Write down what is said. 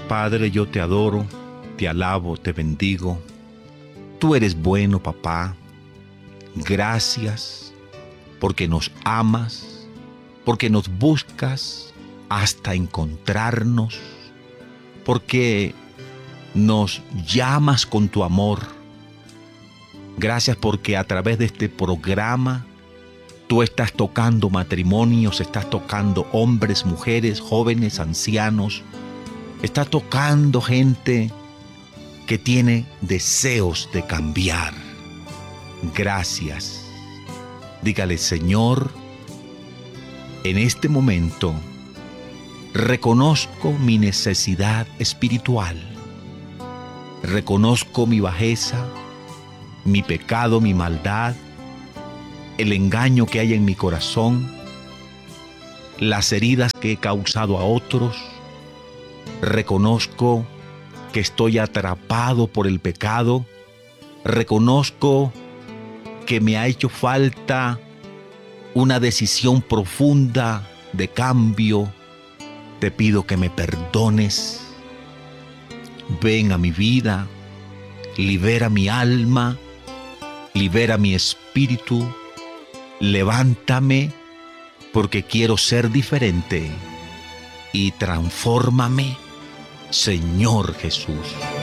Padre, yo te adoro, te alabo, te bendigo. Tú eres bueno, papá. Gracias porque nos amas, porque nos buscas hasta encontrarnos, porque nos llamas con tu amor. Gracias porque a través de este programa tú estás tocando matrimonios, estás tocando hombres, mujeres, jóvenes, ancianos. Estás tocando gente que tiene deseos de cambiar. Gracias. Dígale, Señor, en este momento reconozco mi necesidad espiritual. Reconozco mi bajeza, mi pecado, mi maldad, el engaño que hay en mi corazón, las heridas que he causado a otros. Reconozco que estoy atrapado por el pecado. Reconozco que me ha hecho falta una decisión profunda de cambio. Te pido que me perdones. Ven a mi vida, libera mi alma, libera mi espíritu, levántame porque quiero ser diferente y transfórmame, Señor Jesús.